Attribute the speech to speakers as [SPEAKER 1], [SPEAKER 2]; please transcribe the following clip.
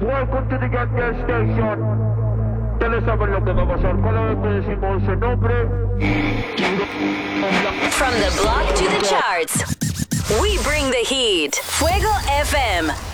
[SPEAKER 1] welcome to the Get Girl Station. Ustedes saben lo que va a pasar. Cada vez que decimos ese nombre.
[SPEAKER 2] From the block to the charts, we bring the heat. Fuego FM.